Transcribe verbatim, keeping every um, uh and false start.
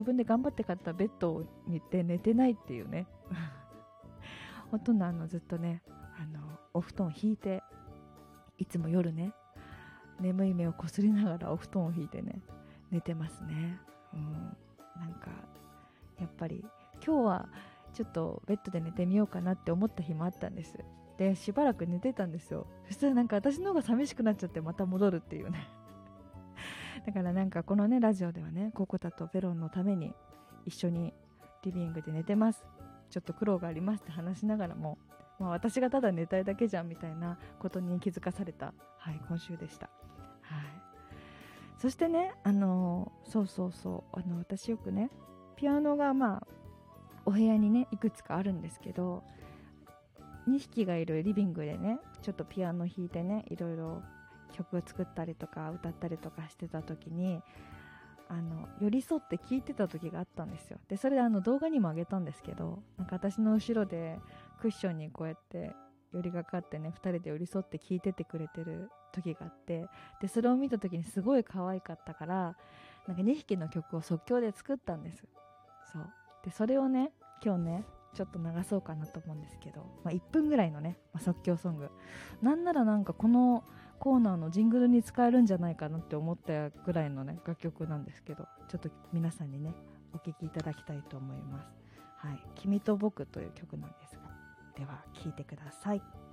自分で頑張って買ったベッドに行って寝てないっていうねほとんどあのずっとねあのお布団を引いて、いつも夜ね眠い目をこすりながらお布団を引いてね寝てますね。うん、なんかやっぱり今日はちょっとベッドで寝てみようかなって思った日もあったんです。でしばらく寝てたんですよ。そしたらなんか私の方が寂しくなっちゃってまた戻るっていうねだからなんかこのねラジオではねココタとベロンのために一緒にリビングで寝てます、ちょっと苦労がありますって話しながらも、まあ、私がただ寝たいだけじゃんみたいなことに気づかされた、はい、今週でした。はい、そしてねあのそうそうそうあの私よくねピアノがまあお部屋にねいくつかあるんですけど、にひきがいるリビングでねちょっとピアノ弾いてねいろいろ曲を作ったりとか歌ったりとかしてた時にあの寄り添って聴いてた時があったんですよ。でそれであの動画にも上げたんですけど、なんか私の後ろでクッションにこうやって寄りがかってねふたりで寄り添って聴いててくれてる時があって、でそれを見た時にすごい可愛かったから、なんかにひきの曲を即興で作ったんです。そうでそれをね今日ねちょっと流そうかなと思うんですけど、まあ、いっぷんぐらいのね、まあ、即興ソングなんならなんかこのコーナーのジングルに使えるんじゃないかなって思ったぐらいのね楽曲なんですけど、ちょっと皆さんにねお聴きいただきたいと思います。はい、君と僕という曲なんですが、では聴いてください。